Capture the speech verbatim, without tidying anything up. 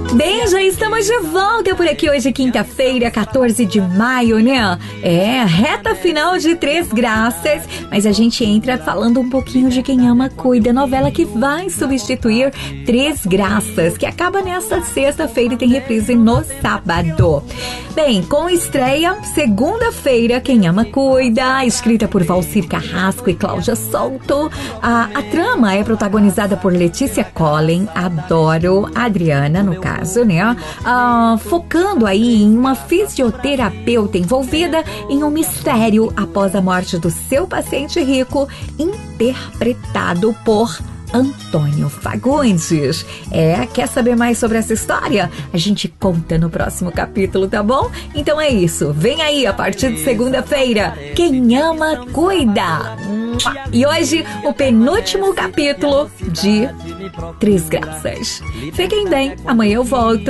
Bem, já estamos de volta por aqui hoje, quinta-feira, quatorze de maio, né? É, reta final de Três Graças, mas a gente entra falando um pouquinho de Quem Ama Cuida, novela que vai substituir Três Graças, que acaba nesta sexta-feira e tem reprise no sábado. Bem, com estreia, segunda-feira, Quem Ama Cuida, escrita por Valcir Carrasco e Cláudia Souto. A, a trama é protagonizada por Letícia Collen, Adoro, Adriana, no caso, né? Ah, focando aí em uma fisioterapeuta envolvida em um mistério após a morte do seu paciente rico, interpretado por Antônio Fagundes. É, quer saber mais sobre essa história? A gente conta no próximo capítulo, tá bom? Então é isso. Vem aí, a partir de segunda-feira, Quem Ama Cuida. E hoje, o penúltimo capítulo de Três Graças. Fiquem bem, amanhã eu volto.